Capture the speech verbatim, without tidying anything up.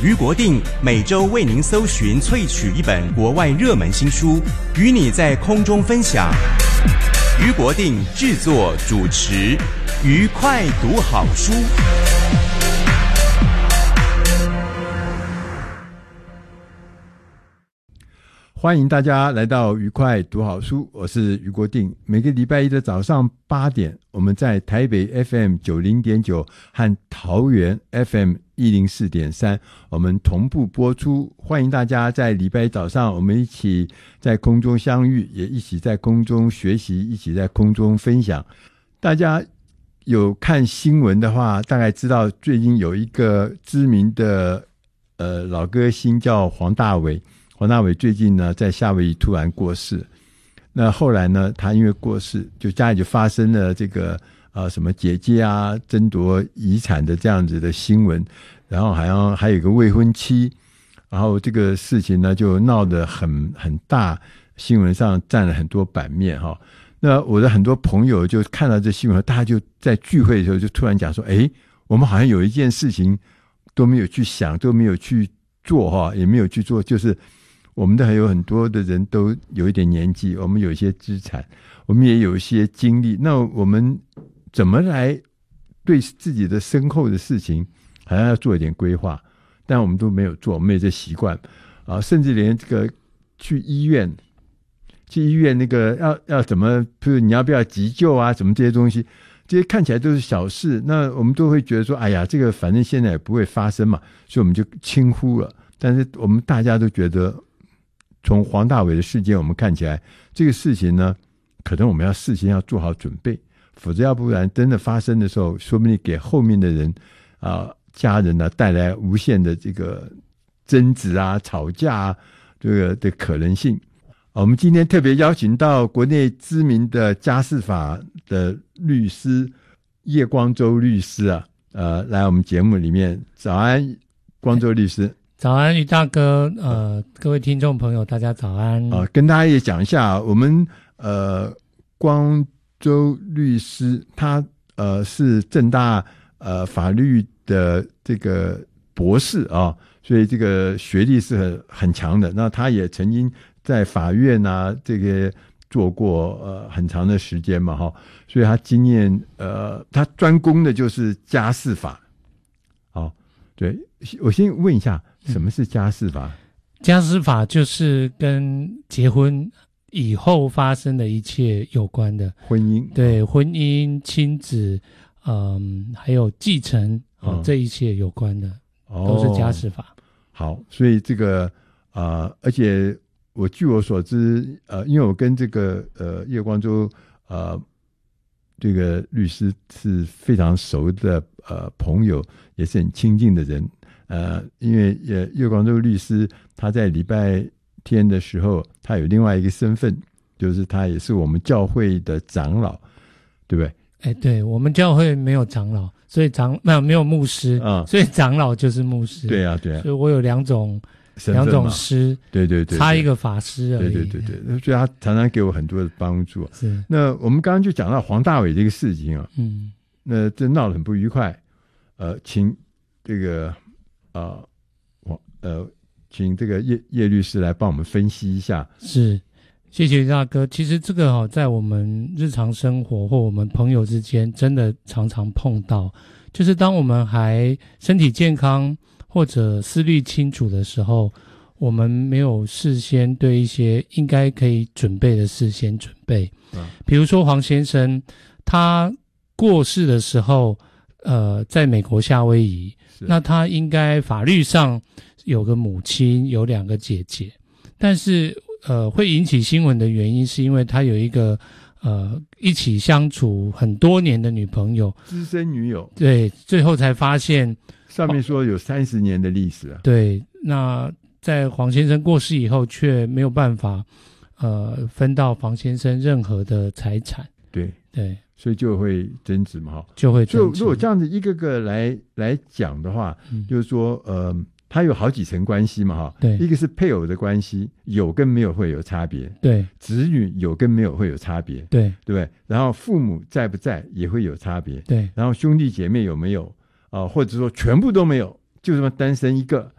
于国定每周为您搜寻萃取一本国外热门新书，与你在空中分享。于国定制作主持，愉快读好书。 欢迎大家来到愉快读好书，我是于国定。每个礼拜一的早上八点，我们在台北 F M 九十点九 和桃园 F M 一零四点三，我们同步播出。欢迎大家在礼拜一早上，我们一起在空中相遇，也一起在空中学习，一起在空中分享。大家有看新闻的话，大概知道最近有一个知名的呃老歌星叫黄大炜。黄大炜最近呢，在夏威夷突然过世。那后来呢，他因为过世，就家里就发生了这个呃什么姐姐啊争夺遗产的这样子的新闻，然后好像还有一个未婚妻，然后这个事情呢就闹得很很大，新闻上占了很多版面哈。那我的很多朋友就看到这新闻，大家就在聚会的时候就突然讲说，诶，我们好像有一件事情都没有去想，都没有去做哈，也没有去做，就是我们的还有很多的人都有一点年纪，我们有一些资产，我们也有一些经历，那我们怎么来对自己的身后的事情好像要做一点规划，但我们都没有做，我们没有这习惯啊，甚至连这个去医院去医院那个要要怎么，比如你要不要急救啊，什么这些东西，这些看起来都是小事，那我们都会觉得说，哎呀，这个反正现在也不会发生嘛，所以我们就轻忽了。但是我们大家都觉得，从黄大炜的事件我们看起来，这个事情呢，可能我们要事先要做好准备，否则要不然真的发生的时候，说不定给后面的人啊、呃、家人呢带来无限的这个争执啊、吵架啊这个的可能性。我们今天特别邀请到国内知名的家事法的律师叶光洲律师啊，呃，来我们节目里面。早安，光洲律师。 早安，于大哥，呃，各位听众朋友，大家早安。 啊、呃，跟大家也讲一下，我们呃，光洲律师他呃是政大呃法律的这个博士啊，所以这个学历是很很强的。那他也曾经在法院啊这个做过呃很长的时间嘛，哈，所以他经验呃他专攻的就是家事法。好，对，我先问一下。什么是家事法？ 家事法就是跟结婚以后发生的一切有关的， 婚姻， 对，婚姻、亲子，嗯，还有继承，哦嗯、 这一切有关的， 哦、 都是家事法。 好，所以这个呃，而且我据我所知，呃，因为我跟这个呃叶光洲呃这个律师是非常熟的呃朋友，也是很亲近的人。呃，因为呃叶光洲律师他在礼拜天的时候，他有另外一个身份，就是他也是我们教会的长老，对不对？ 哎，对，我们教会没有长老，所以长没有没有牧师啊、嗯，所以长老就是牧师。 对啊，对啊， 所以我有两种两种师， 对对 对, 对， 差一个法师而已。 对对对对，所以他常常给我很多的帮助。 是， 那我们刚刚就讲到黄大炜这个事情啊， 嗯， 那这闹得很不愉快，呃，请这个。啊，我呃，请这个叶叶律师来帮我们分析一下。 是，谢谢大哥。其实这个哈、哦，在我们日常生活或我们朋友之间，真的常常碰到。就是当我们还身体健康或者思虑清楚的时候，我们没有事先对一些应该可以准备的事先准备。嗯，比如说黄先生他过世的时候，呃，在美国夏威夷。那他应该法律上有个母亲，有两个姐姐，但是呃，会引起新闻的原因是因为他有一个呃一起相处很多年的女朋友， 资深女友， 对，最后才发现上面说有三十年的历史啊。 对，那在黄先生过世以后，却没有办法呃分到黄先生任何的财产。 对对。 所以就会争执嘛，哈， 就会争执。 就如果这样子一个个来来讲的话，嗯、就是说，呃，它有好几层关系嘛，哈， 对， 一个是配偶的关系，有跟没有会有差别， 对， 子女有跟没有会有差别， 对， 对不对？然后父母在不在也会有差别， 对， 然后兄弟姐妹有没有啊、呃，或者说全部都没有，就这么单身一个